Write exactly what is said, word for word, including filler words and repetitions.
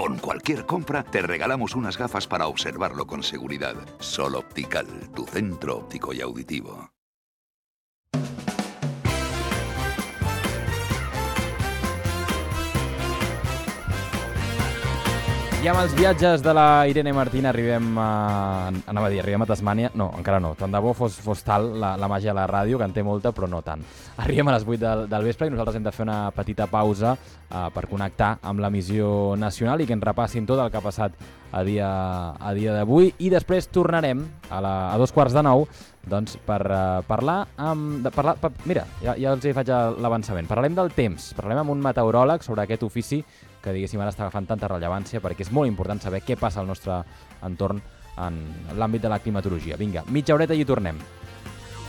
con cualquier compra te regalamos unas gafas para observarlo con seguridad. Sol Optical, tu centro óptico y auditivo. I amb els viatges de la Irene Martín arribem a... anava a dir, arribem a Tasmània. No, encara no. Tant de bo fos, fos tal la, la màgia de la ràdio, que en té molta, però no tant. Arribem a les vuit del, del vespre i nosaltres hem de fer una petita pausa uh, per connectar amb l'emissió nacional i que ens repassin tot el que ha passat a dia, a dia d'avui. I després tornarem a, la, a dos quarts de nou doncs, per uh, parlar amb... De, parlar, per, mira, ja, ja els hi faig l'avançament. Parlarem del temps. Parlarem amb un meteoròleg sobre aquest ofici que diguéssim ara està agafant tanta rellevància perquè és molt important saber què passa al nostre entorn en l'àmbit de la climatologia. Vinga, mitja horeta i hi tornem.